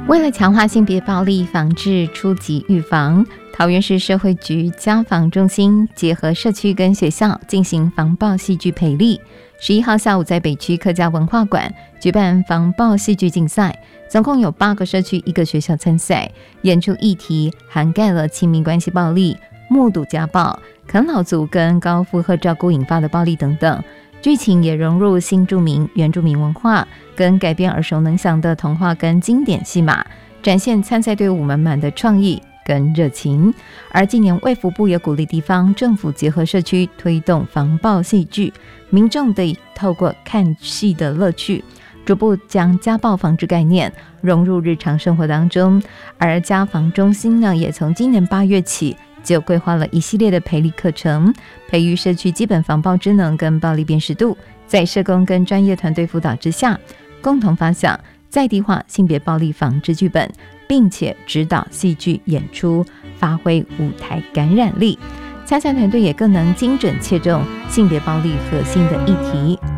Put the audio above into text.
为了强化性别暴力防治初级预防，桃园市社会局家防中心结合社区跟学校进行防暴戏剧培力。11号下午在北区客家文化馆举办防暴戏剧竞赛，总共有8个社区1个学校参赛，演出议题涵盖了亲密关系暴力、目睹家暴、啃老族跟高负荷照顾引发的暴力等等。剧情也融入新住民、原住民文化，跟改编耳熟能详的童话跟经典戏码，展现参赛队伍满满的创意跟热情。而今年卫福部也鼓励地方政府结合社区推动防暴戏剧，民众得透过看戏的乐趣，逐步将家暴防治概念融入日常生活当中。而家防中心呢，也从今年8月起就规划了一系列的培力课程，培育社区基本防暴知能跟暴力辨识度，在社工跟专业团队辅导之下，共同发想在地化性别暴力防治剧本，并且指导戏剧演出，发挥舞台感染力。参赛团队也更能精准切中性别暴力核心的议题。